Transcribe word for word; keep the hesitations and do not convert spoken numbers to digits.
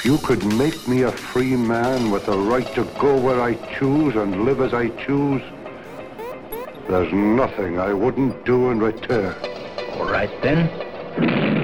If you could make me a free man with the right to go where I choose and live as I choose, there's nothing I wouldn't do in return. All right, then.